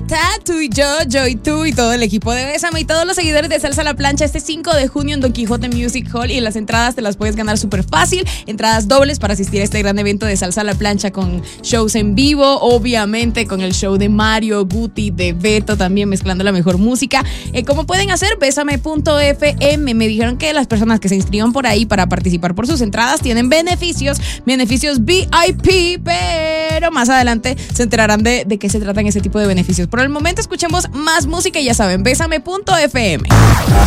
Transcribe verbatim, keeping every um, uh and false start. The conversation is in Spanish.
Ta, tú y yo, yo y tú y todo el equipo de Bésame y todos los seguidores de Salsa a la Plancha este cinco de junio en Don Quijote Music Hall, y las entradas te las puedes ganar súper fácil, entradas dobles para asistir a este gran evento de Salsa a la Plancha con shows en vivo, obviamente con el show de Mario, Guti, de Beto también mezclando la mejor música. Eh, ¿Cómo pueden hacer? Bésame punto f m. Me dijeron que las personas que se inscriban por ahí para participar por sus entradas tienen beneficios, beneficios V I P, pero más adelante se enterarán de, de qué se tratan ese tipo de beneficios. Por el momento escuchemos más música y ya saben, bésame punto f m.